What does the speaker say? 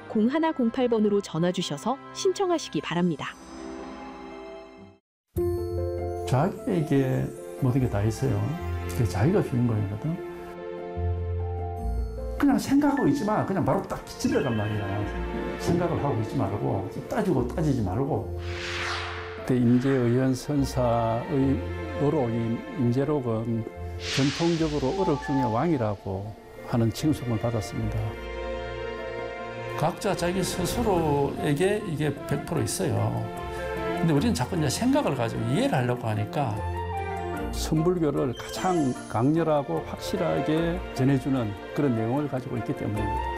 0108번으로 전화 주셔서 신청하시기 바랍니다. 자기에게 모든 게 다 있어요. 그게 자기가 주인공이거든. 그냥 생각하고 있지 마. 그냥 바로 딱 집에간 말이야. 생각을 하고 있지 말고 따지고 따지지 말고. 그때 임재의원 선사의 어록인 임재록은 전통적으로 어록 중에 왕이라고 하는 칭송을 받았습니다. 각자 자기 스스로에게 이게 100% 있어요. 근데 우리는 자꾸 이제 생각을 가지고 이해를 하려고 하니까 선불교를 가장 강렬하고 확실하게 전해주는 그런 내용을 가지고 있기 때문입니다.